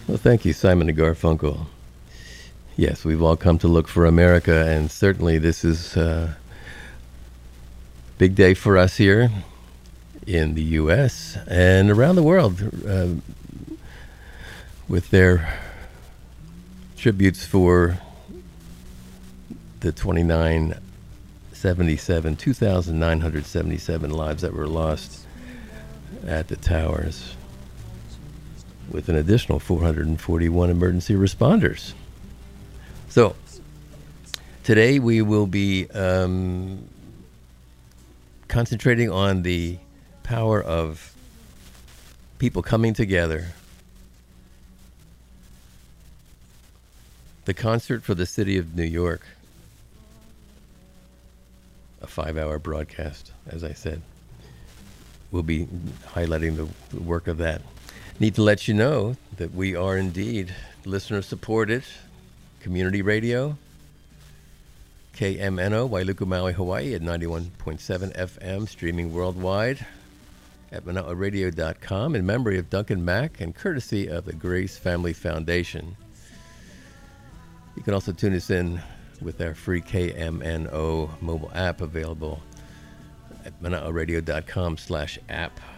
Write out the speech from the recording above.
Well, thank you, Simon and Garfunkel. Yes, we've all come to look for America, and certainly this is a big day for us here in the U.S. and around the world with their tributes for the 2,977 lives that were lost at the towers, with an additional 441 emergency responders. So, today we will be concentrating on the power of people coming together. The concert for the city of New York, a 5-hour broadcast, as I said. We'll be highlighting the work of that. Need to let you know that we are indeed listener-supported community radio, KMNO, Wailuku, Maui, Hawaii at 91.7 FM, streaming worldwide at manaaradio.com in memory of Duncan Mack and courtesy of the Grace Family Foundation. You can also tune us in with our free KMNO mobile app available at manaaradio.com/app.